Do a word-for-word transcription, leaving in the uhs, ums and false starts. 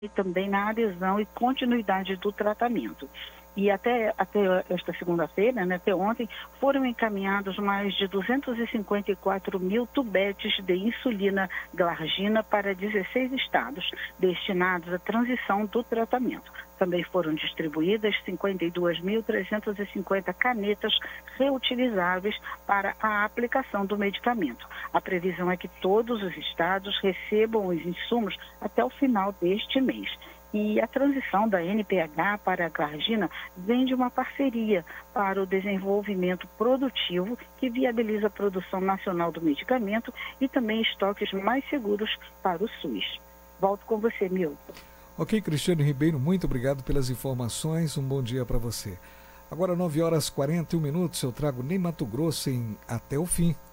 e também na adesão e continuidade do tratamento. E até, até esta segunda-feira, né, até ontem, foram encaminhados mais de duzentos e cinquenta e quatro mil tubetes de insulina glargina para dezesseis estados, destinados à transição do tratamento. Também foram distribuídas cinquenta e duas mil trezentas e cinquenta canetas reutilizáveis para a aplicação do medicamento. A previsão é que todos os estados recebam os insumos até o final deste mês. E a transição da N P H para a glargina vem de uma parceria para o desenvolvimento produtivo que viabiliza a produção nacional do medicamento e também estoques mais seguros para o SUS. Volto com você, Milton. Ok, Cristiane Ribeiro, muito obrigado pelas informações, um bom dia para você. Agora nove horas e quarenta e um minutos, eu trago Ney Mato Grosso em Até o Fim.